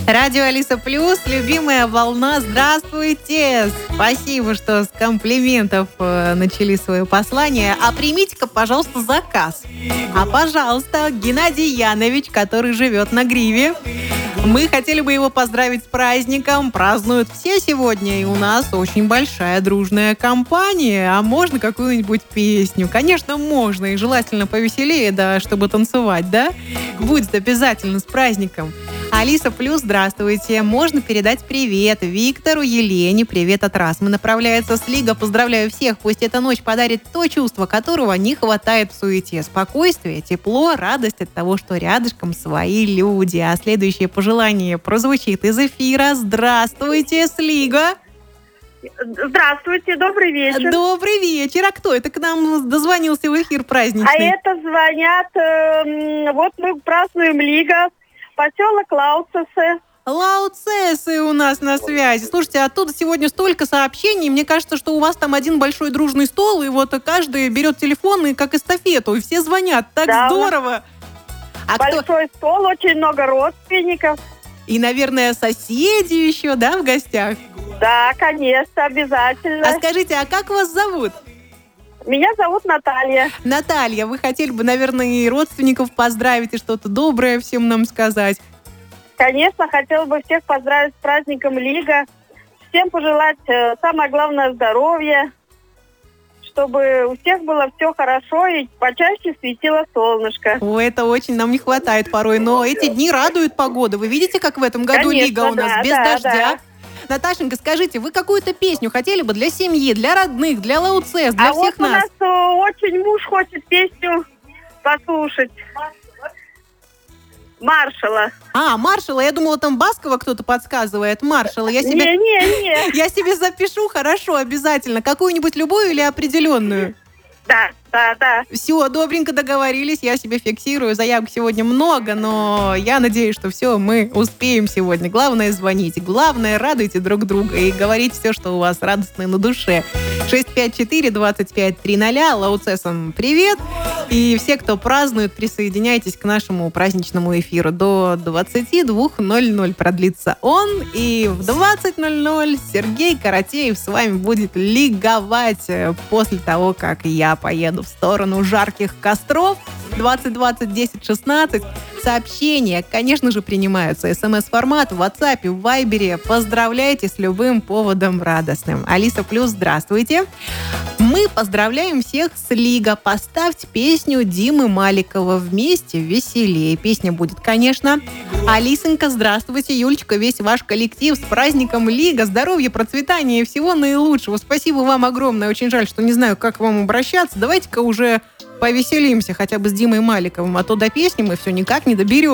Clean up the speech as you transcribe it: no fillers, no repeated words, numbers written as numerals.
Радио Алиса Плюс, любимая волна, здравствуйте! Спасибо, что с комплиментов начали свое послание. А примите-ка, пожалуйста, заказ. Пожалуйста, Геннадий Янович, который живет на Гриве. Мы хотели бы его поздравить с праздником. Празднуют все сегодня, и у нас очень большая дружная компания. А можно какую-нибудь песню? Конечно, можно, и желательно повеселее, да, чтобы танцевать, да? Будет обязательно с праздником. Алиса Плюс, здравствуйте. Можно передать привет Виктору, Елене. Привет от Расмы направляется с Лига. Поздравляю всех. Пусть эта ночь подарит то чувство, которого не хватает в суете. Спокойствие, тепло, радость от того, что рядышком свои люди. А следующее пожелание прозвучит из эфира. Здравствуйте, Слига. Здравствуйте, добрый вечер. Добрый вечер. А кто это к нам дозвонился в эфир праздничный? А это звонят, вот мы празднуем Лига, поселок Лауцесы. Лауцесы у нас на связи. Слушайте, оттуда сегодня столько сообщений. Мне кажется, что у вас там один большой дружный стол, и вот каждый берет телефон и как эстафету, и все звонят. Так да, здорово. Большой стол, очень много родственников. И, наверное, соседи еще, да, в гостях? Да, конечно, обязательно. А скажите, а как вас зовут? Меня зовут Наталья. Наталья, вы хотели бы, наверное, и родственников поздравить, и что-то доброе всем нам сказать? Конечно, хотела бы всех поздравить с праздником Лига. Всем пожелать, самое главное, здоровья, чтобы у всех было все хорошо и почаще светило солнышко. О, это очень нам не хватает порой, но эти дни радует погода. Вы видите, как в этом году конечно, Лига у нас без дождя? Да. Наташенька, скажите, вы какую-то песню хотели бы для семьи, для родных, для Лауцес, для всех нас? А вот у нас очень муж хочет песню послушать. Маршала. Маршала. Я думала, там Баскова кто-то подсказывает. Маршала. Я себе... Не. Я себе запишу, хорошо, обязательно. Какую-нибудь любую или определенную? Да. Все, добренько договорились, я себе фиксирую. Заявок сегодня много, но я надеюсь, что все мы успеем сегодня. Главное, звоните. Главное, радуйте друг друга и говорите все, что у вас радостное на душе. 654-2530. Лауцесам привет. И все, кто празднует, присоединяйтесь к нашему праздничному эфиру. До 22:00 продлится он. И в 20:00 Сергей Каратеев с вами будет лиговать после того, как я поеду в сторону жарких костров. 2020-10-16. Сообщения, конечно же, принимаются. СМС-формат в WhatsApp, в Вайбере. Поздравляйте с любым поводом радостным. Алиса Плюс, здравствуйте. Мы поздравляем всех с Лига. Поставьте песню Димы Маликова «Вместе веселее». Песня будет, конечно. Алисонька, здравствуйте. Юлечка, весь ваш коллектив с праздником Лига. Здоровья, процветания и всего наилучшего. Спасибо вам огромное. Очень жаль, что не знаю, как к вам обращаться. Давайте-ка уже повеселимся хотя бы с Димой Маликовым, а то до песни мы все никак не доберемся.